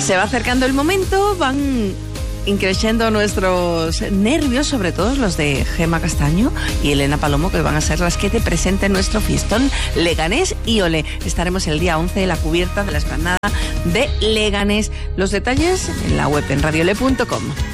Se va acercando el momento, van increciendo nuestros nervios, sobre todo los de Gemma Castaño y Elena Palomo, que van a ser las que te presenten nuestro fiestón Leganés y Olé. Estaremos el día 11 en la cubierta de la explanada de Leganés. Los detalles en la web en radiole.com.